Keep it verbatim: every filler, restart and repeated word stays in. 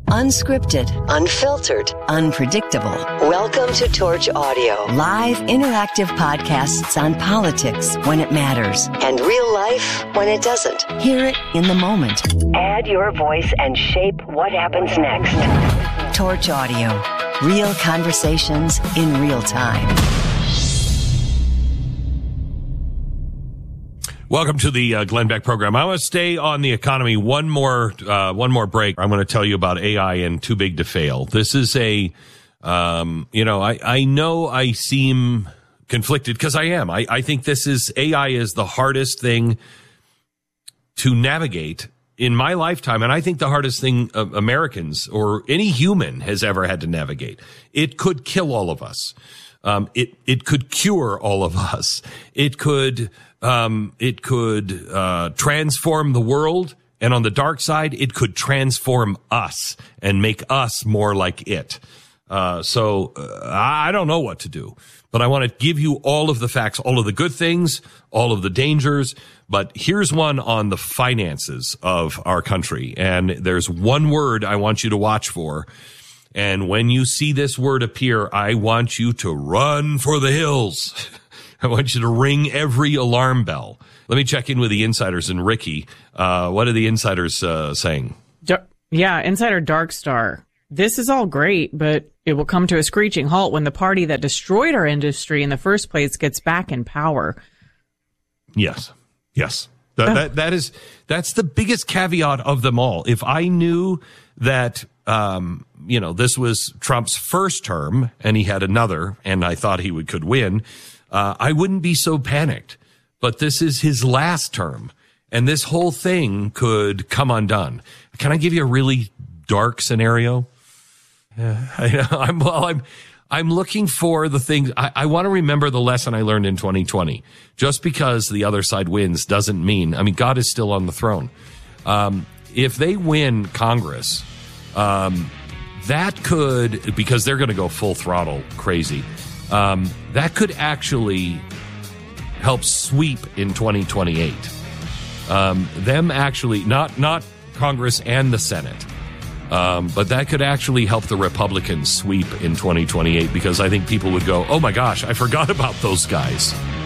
Unscripted, unfiltered, unpredictable. Welcome to Torch Audio. Live interactive podcasts on politics when it matters. And real life when it doesn't. Hear it in the moment. Add your voice and shape what happens next. Torch Audio. Real conversations in real time. Welcome to the uh, Glenn Beck program. I want to stay on the economy one more uh, one more break. I'm going to tell you about A I and Too Big to Fail. This is a, um, you know, I, I know I seem conflicted because I am. I, I think this is, A I is the hardest thing to navigate in my lifetime. And I think the hardest thing uh, Americans or any human has ever had to navigate. It could kill all of us. Um, it, it could cure all of us. It could, um, it could, uh, transform the world. And on the dark side, it could transform us and make us more like it. Uh, so uh, I don't know what to do, but I want to give you all of the facts, all of the good things, all of the dangers. But here's one on the finances of our country. And there's one word I want you to watch for. And when you see this word appear, I want you to run for the hills. I want you to ring every alarm bell. Let me check in with the insiders and Ricky. Uh, what are the insiders uh, saying? Yeah, Insider Darkstar. This is all great, but it will come to a screeching halt when the party that destroyed our industry in the first place gets back in power. Yes, yes. That, that, that is, that's the biggest caveat of them all. If I knew that, um, you know, this was Trump's first term and he had another and I thought he would could win, uh, I wouldn't be so panicked. But this is his last term and this whole thing could come undone. Can I give you a really dark scenario? Yeah, I, I'm, well, I'm, I'm looking for the things. I, I want to remember the lesson I learned in twenty twenty. Just because the other side wins doesn't mean, I mean, God is still on the throne. Um, if they win Congress, um, that could, because they're going to go full throttle crazy, um, that could actually help sweep in twenty twenty-eight. Um, them actually, not, not Congress and the Senate. Um, but that could actually help the Republicans sweep in twenty twenty-eight because I think people would go, oh my gosh, I forgot about those guys.